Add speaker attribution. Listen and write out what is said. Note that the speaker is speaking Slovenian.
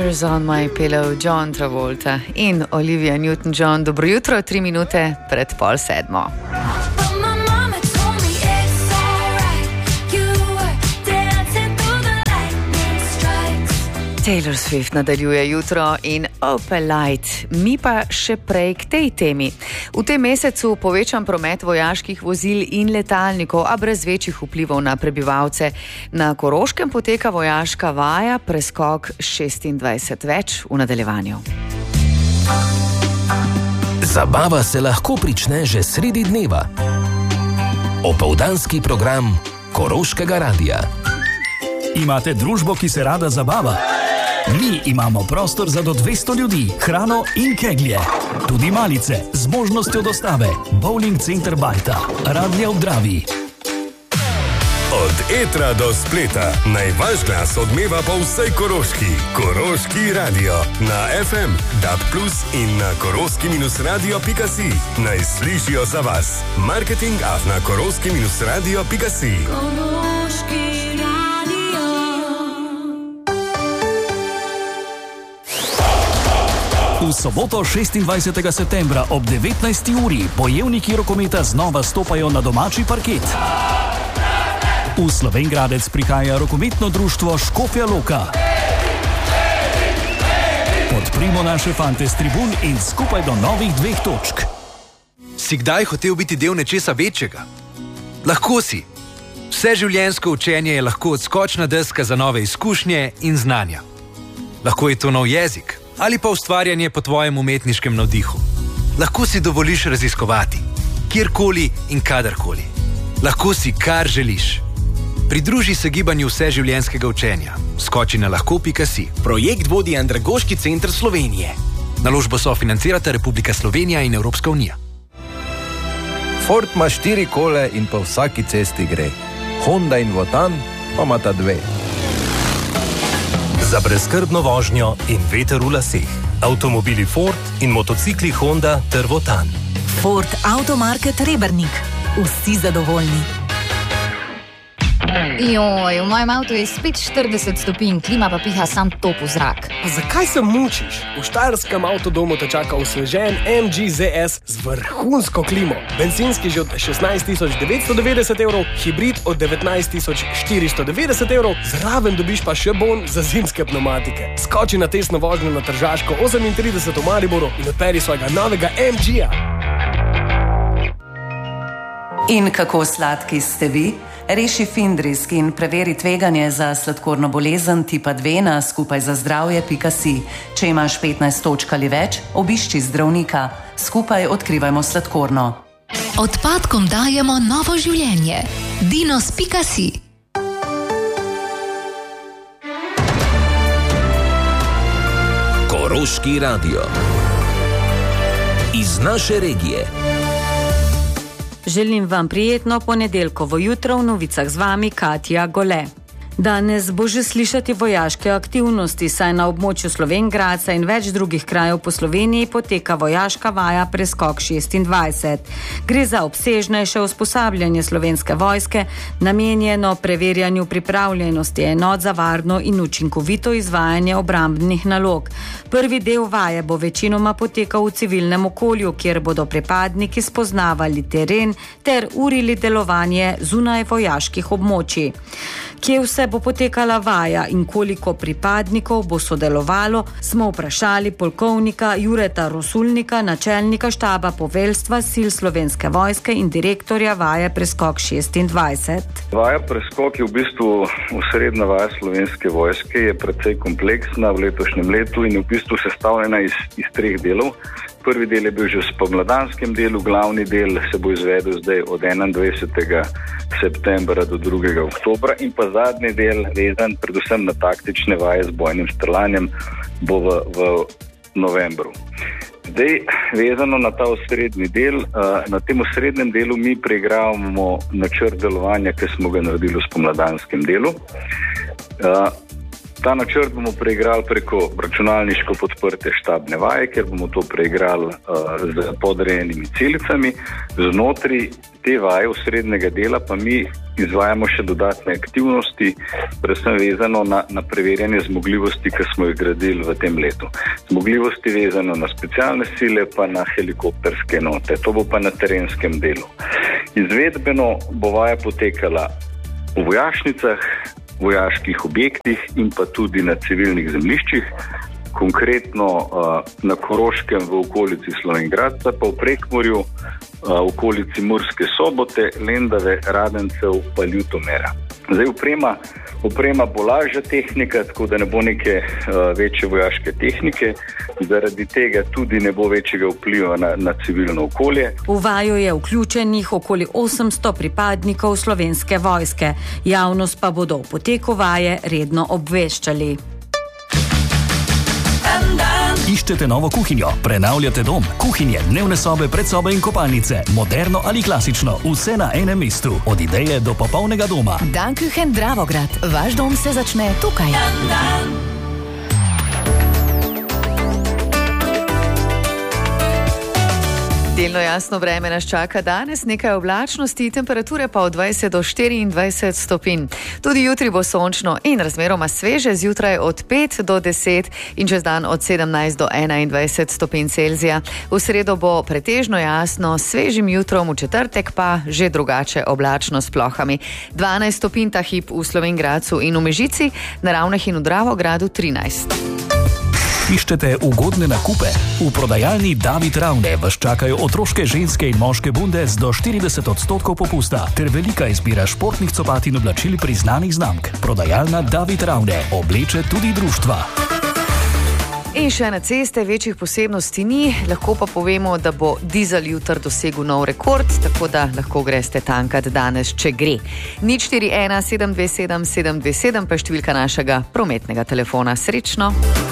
Speaker 1: Tears on my pillow, John Travolta in Olivia Newton-John. Dobro jutro, 3 minute pred 6:30. Taylor Swift nadaljuje jutro in Opel Light. Mi pa še prej k tej temi. V tem mesecu povečan promet vojaških vozil in letalnikov, a brez večjih vplivov na prebivalce. Na Koroškem poteka vojaška vaja Preskok 26. Več v nadaljevanju.
Speaker 2: Zabava se lahko prične že sredi dneva. Opoldanski program Koroškega radia.
Speaker 3: Imate družbo, ki se rada zabava? Mi imamo prostor za do 200 ljudi, hrano in keglje. Tudi malice z možnostjo dostave. Bowling center Bajta, Radlje ob Dravi.
Speaker 4: Od etra do spleta, naj vaš glas odmeva po vsej Koroški. Koroški radio na FM, DAB+, in na koroški-radio.si. Naj slišijo za vas. marketing@koroški-radio.si.
Speaker 3: V soboto 26. septembra ob 19. uri bojevniki rokometa znova stopajo na domači parket. V Slovenj Gradec prihaja rokometno društvo Škofja Loka. Podprimo naše fante s tribun in skupaj do novih 2 točk.
Speaker 5: Si kdaj hotel biti del nečesa večjega? Lahko si. Vseživljenjsko učenje je lahko odskočna deska za nove izkušnje in znanja. Lahko je to nov jezik ali pa ustvarjanje po tvojem umetniškem navdihu. Lahko si dovoliš raziskovati, kjerkoli in kadarkoli. Lahko si, kar želiš. Pridruži se gibanju vseživljenjskega učenja. Skoči na lahko.si.
Speaker 6: Projekt vodi Andragoški center Slovenije.
Speaker 5: Naložbo sofinancirata Republika Slovenija in Evropska unija.
Speaker 7: Ford ima 4 kole in po vsaki cesti gre. Honda in Wotan pa imata 2.
Speaker 8: Za brezskrbno vožnjo in veter v laseh. Avtomobili Ford in motocikli Honda ter Wotan.
Speaker 9: Ford Automarket Rebernik. Vsi zadovoljni.
Speaker 10: Joj, v mojem avtu je spet 40 stopinj, klima pa piha sam top v zrak.
Speaker 6: Pa zakaj se mučiš? V Štajerskem avtodomu te čaka osvežen MG ZS z vrhunsko klimo. Bencinski že od 16.990 evrov, hibrid od 19.490 evrov, zraven dobiš pa še bon za zimske pneumatike. Skoči na testno vožnjo na Tržaško 38 v Mariboru in odperi svojega novega MG-ja.
Speaker 11: In kako sladki ste vi? Reši Findrisk in preveri tveganje za sladkorno bolezen tipa 2 na skupajzazdravje.si. Če imaš 15 točk ali več, obišči zdravnika. Skupaj odkrivajmo sladkorno.
Speaker 9: Odpadkom dajemo novo življenje. Dinos.si.
Speaker 2: Koroški radio. Iz naše regije.
Speaker 12: Želim vam prijetno ponedeljkovo jutro, v novicah z vami Katja Gole. Danes bo že slišati vojaške aktivnosti, saj na območju Slovenj Gradca in več drugih krajev po Sloveniji poteka vojaška vaja Preskok 26. Gre za obsežnejše usposabljanje slovenske vojske, namenjeno preverjanju pripravljenosti enot za varno in učinkovito izvajanje obrambnih nalog. Prvi del vaje bo večinoma potekal v civilnem okolju, kjer bodo pripadniki spoznavali teren ter urili delovanje zunaj vojaških območij. Kje vse bo potekala vaja in koliko pripadnikov bo sodelovalo, smo vprašali polkovnika Jureta Rosulnika, načelnika štaba poveljstva sil Slovenske vojske in direktorja vaje Preskok 26.
Speaker 13: Vaja Preskok je v bistvu osrednja vaja Slovenske vojske, je precej kompleksna v letošnjem letu in je v bistvu sestavljena iz 3 delov. Prvi del je bil že v spomladanskem delu, glavni del se bo izvedel zdaj od 21. septembra do 2. oktobra in pa zadnji del, vezan predvsem na taktične vaje z bojnim streljanjem, bo v novembru. Zdaj, vezano na ta osrednji del, na tem osrednjem delu mi preigravamo načrt delovanja, ki smo ga naredili v spomladanskem delu. Ta načrt bomo preigrali preko računalniško podprte štabne vaje, ker bomo to preigrali z podrejenimi celicami. Znotraj te vaje osrednjega dela pa mi izvajamo še dodatne aktivnosti, predvsem vezano na preverjanje zmogljivosti, ki smo jih gradili v tem letu. Zmogljivosti vezano na specialne sile pa na helikopterske enote, to bo pa na terenskem delu. Izvedbeno bo vaja potekala v vojašnicah, vojaških objektih in pa tudi na civilnih zemljiščih, konkretno na Koroškem v okolici Slovenj Gradca, pa v Prekmurju v okolici Murske Sobote, Lendave, Radencev pa Ljutomera. Zdaj oprema bo lažja tehnika, tako da ne bo neke večje vojaške tehnike, zaradi tega tudi ne bo večjega vpliva na civilno okolje.
Speaker 12: V vajo je vključenih okoli 800 pripadnikov Slovenske vojske. Javnost pa bodo o poteku vaje redno obveščali.
Speaker 3: Iščete novo kuhinjo, prenavljate dom, kuhinje, dnevne sobe, predsobe in kopalnice, moderno ali klasično, vse na enem mestu, od ideje do popolnega doma.
Speaker 9: Danküchen Dravograd, vaš dom se začne tukaj.
Speaker 1: Delno jasno vreme nas čaka danes, nekaj oblačnosti, temperature pa od 20 do 24 stopinj. Tudi jutri bo sončno in razmeroma sveže, zjutraj od 5 do 10 in čez dan od 17 do 21 stopinj Celzija. V sredo bo pretežno jasno, s svežim jutrom, v četrtek pa že drugače oblačno s plohami. 12 stopinj ta hip v Slovenj Gradcu in v Mežici, na Ravnah in v Dravogradu 13.
Speaker 3: Iščete ugodne nakupe? V prodajalni David Ravne vas čakajo otroške, ženske in moške bundes do 40% popusta ter velika izbira športnih copat in oblačil priznanih znamk. Prodajalna David Ravne obleče tudi društva.
Speaker 1: In še na ceste večjih posebnosti ni, lahko pa povemo, da bo dizel jutr dosegel nov rekord, tako da lahko greste tankat danes, če gre. 041 727 727 pa številka našega prometnega telefona. Srečno!